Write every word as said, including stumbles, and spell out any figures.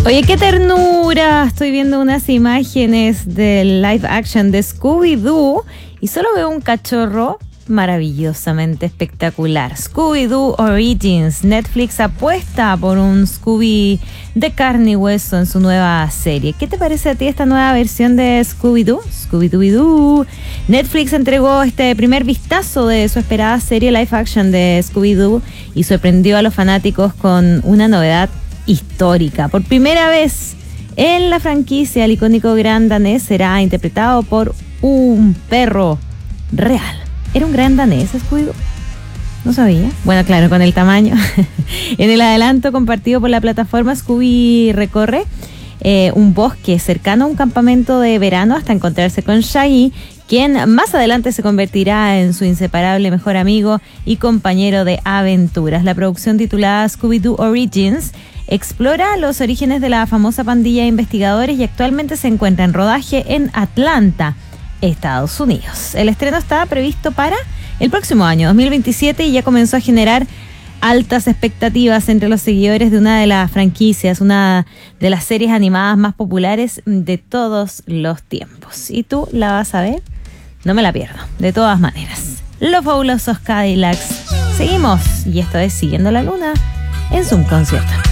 Oye, qué ternura. Estoy viendo unas imágenes del live action de Scooby-Doo y solo veo un cachorro maravillosamente espectacular. Scooby-Doo Origins. Netflix apuesta por un Scooby de carne y hueso en su nueva serie. ¿Qué te parece a ti esta nueva versión de Scooby-Doo? Scooby-Doo. Netflix entregó este primer vistazo de su esperada serie live action de Scooby-Doo y sorprendió a los fanáticos con una novedad histórica. Por primera vez en la franquicia, el icónico gran danés será interpretado por un perro real. ¿Era un gran danés, Scooby-Doo? No sabía. Bueno, claro, con el tamaño. En el adelanto compartido por la plataforma, Scooby recorre eh, un bosque cercano a un campamento de verano hasta encontrarse con Shaggy, quien más adelante se convertirá en su inseparable mejor amigo y compañero de aventuras. La producción titulada Scooby-Doo Origins explora los orígenes de la famosa pandilla de investigadores y actualmente se encuentra en rodaje en Atlanta, Estados Unidos. El estreno está previsto para el próximo año, dos mil veintisiete, y ya comenzó a generar altas expectativas entre los seguidores de una de las franquicias, una de las series animadas más populares de todos los tiempos. ¿Y tú la vas a ver? No me la pierdo, de todas maneras. Los fabulosos Cadillacs. Seguimos, y esto es Siguiendo la Luna en Zoom Concierto.